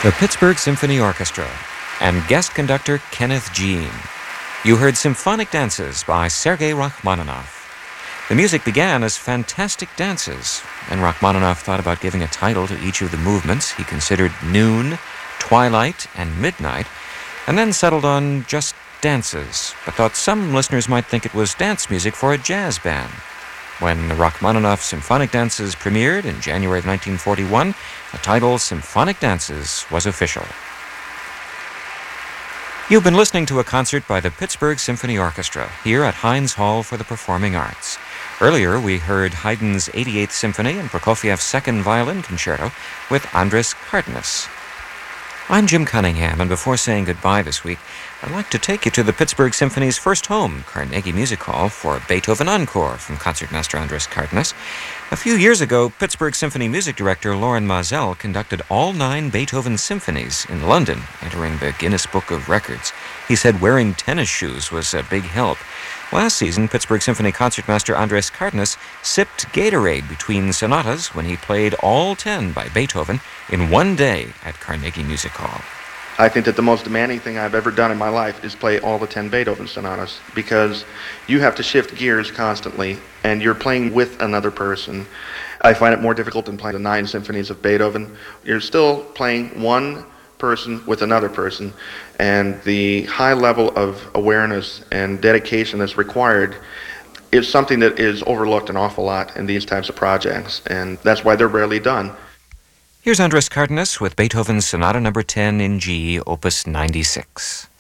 The Pittsburgh Symphony Orchestra and guest conductor Kenneth Jean. You heard Symphonic Dances by Sergei Rachmaninoff. The music began as fantastic dances, and Rachmaninoff thought about giving a title to each of the movements. He considered noon, twilight, and midnight, and then settled on just dances, but thought some listeners might think it was dance music for a jazz band. When the Rachmaninoff Symphonic Dances premiered in January of 1941, the title Symphonic Dances was official. You've been listening to a concert by the Pittsburgh Symphony Orchestra here at Heinz Hall for the Performing Arts. Earlier, we heard Haydn's 88th Symphony and Prokofiev's Second Violin Concerto with Andris Cardenas. I'm Jim Cunningham, and before saying goodbye this week, I'd like to take you to the Pittsburgh Symphony's first home, Carnegie Music Hall, for a Beethoven encore from concertmaster Andris Cardenas. A few years ago, Pittsburgh Symphony music director Loren Mazel conducted all 9 Beethoven symphonies in London, entering the Guinness Book of Records. He said wearing tennis shoes was a big help. Last season, Pittsburgh Symphony concertmaster Andris Cardenas sipped Gatorade between sonatas when he played all 10 by Beethoven in one day at Carnegie Music Hall. I think that the most demanding thing I've ever done in my life is play all the 10 Beethoven sonatas, because you have to shift gears constantly, and you're playing with another person. I find it more difficult than playing the 9 symphonies of Beethoven. You're still playing one person with another person, and the high level of awareness and dedication that's required is something that is overlooked an awful lot in these types of projects, and that's why they're rarely done. Here's Andris Cardenas with Beethoven's Sonata No. 10 in G, Opus 96.